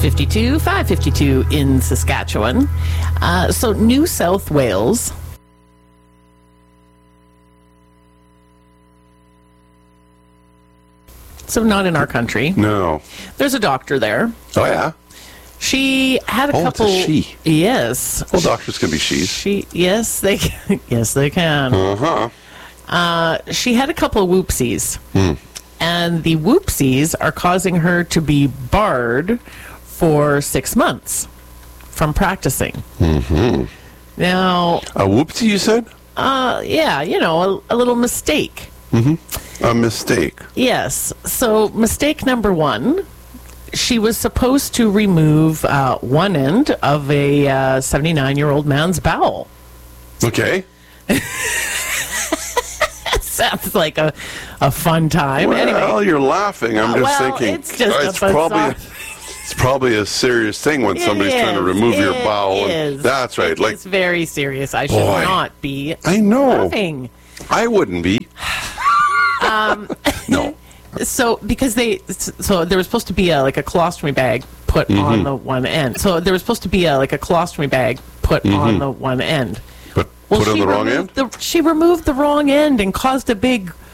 6:52, 5:52 in Saskatchewan. So New South Wales. So not in our country. No. There's a doctor there. Oh, yeah? She had a couple. It's a she. Yes. Well, doctors can be she's. Yes, they can. Yes, they can. She had a couple of whoopsies. And the whoopsies are causing her to be barred for 6 months from practicing. Now, A whoopsie, you said? yeah, a little mistake. A mistake. Yes. So mistake number one, she was supposed to remove one end of a 79-year-old man's bowel. Okay. Sounds like a fun time. Well, Anyway, you're laughing. I'm just thinking. it's just a it's probably a serious thing when somebody's trying to remove your bowel. That's right. It's very serious. I should Boy. not be I know. laughing. I wouldn't be. No. So because there was supposed to be a colostomy bag put on the one end. So there was supposed to be a colostomy bag put on the one end. But put on the wrong end? She removed the wrong end and caused a big